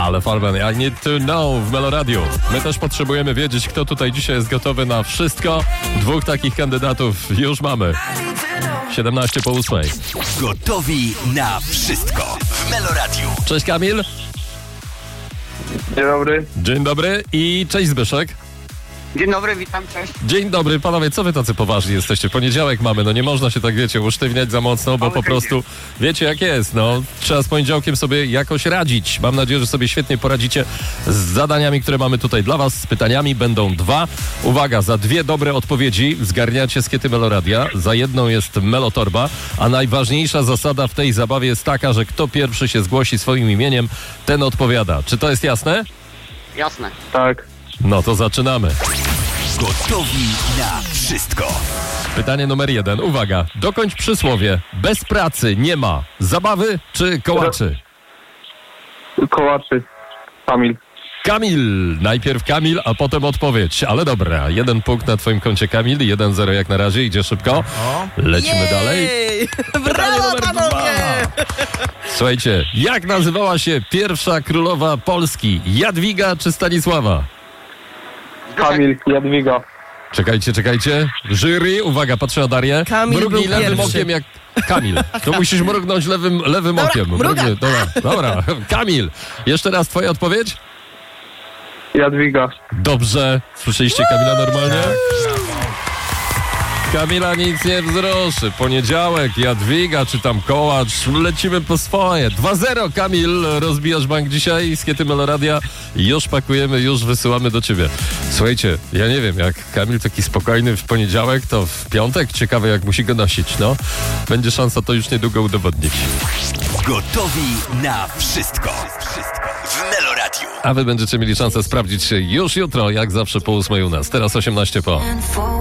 Ale Falben, I need to know w Meloradiu. My też potrzebujemy wiedzieć, kto tutaj dzisiaj jest gotowy na wszystko. 2 takich kandydatów już mamy. 7:17. Gotowi na wszystko w Meloradiu. Cześć Kamil. Dzień dobry. Dzień dobry i cześć Zbyszek. Dzień dobry, witam, cześć. Dzień dobry, panowie, co wy tacy poważni jesteście? Poniedziałek mamy, no nie można się tak, wiecie, usztywniać za mocno, bo po prostu wiecie jak jest, no. Trzeba z poniedziałkiem sobie jakoś radzić. Mam nadzieję, że sobie świetnie poradzicie z zadaniami, które mamy tutaj dla was. Z pytaniami będą 2. Uwaga, za 2 dobre odpowiedzi zgarniacie skiety Meloradia. Za 1 jest Melotorba, a najważniejsza zasada w tej zabawie jest taka, że kto pierwszy się zgłosi swoim imieniem, ten odpowiada. Czy to jest jasne? Jasne. Tak. No to zaczynamy. Gotowi na wszystko. Pytanie numer 1. Uwaga. Dokończ przysłowie. Bez pracy nie ma zabawy czy kołaczy? Kołaczy. Kamil. Kamil. Najpierw Kamil, a potem odpowiedź. Ale dobra. 1 punkt na twoim koncie, Kamil. 1-0 jak na razie. Idzie szybko. Lecimy dalej. Brawo, numer 2. panowie! Słuchajcie. Jak nazywała się pierwsza królowa Polski? Jadwiga czy Stanisława? Kamil. Jadwiga. Czekajcie. Jury, uwaga, patrzę na Darię. Kamil Mrugnij był lewym pierwszy. okiem jak... Kamil, to musisz mrugnąć lewym okiem. mrugam. Dobra. Kamil, jeszcze raz twoja odpowiedź? Jadwiga. Dobrze. Słyszeliście Kamila normalnie? Kamila nic nie wzruszy. Poniedziałek, Jadwiga czy tam Kołacz. Lecimy po swoje. 2-0, Kamil. Rozbijasz bank dzisiaj. Skiety Meloradia. Już pakujemy, już wysyłamy do ciebie. Słuchajcie, ja nie wiem, jak Kamil taki spokojny w poniedziałek, to w piątek ciekawe jak musi go nosić, no. Będzie szansa to już niedługo udowodnić. Gotowi na wszystko w Meloradiu. A wy będziecie mieli szansę sprawdzić się już jutro, jak zawsze po 8 u nas. Teraz 18 po.